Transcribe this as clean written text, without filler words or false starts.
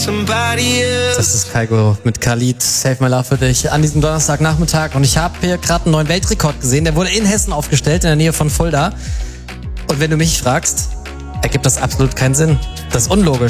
Das ist Kygo mit Khalid, Save My Love für dich an diesem Donnerstagnachmittag. Und ich habe hier gerade einen neuen Weltrekord gesehen. Der wurde in Hessen aufgestellt, in der Nähe von Fulda. Und wenn du mich fragst, ergibt das absolut keinen Sinn. Das ist unlogisch.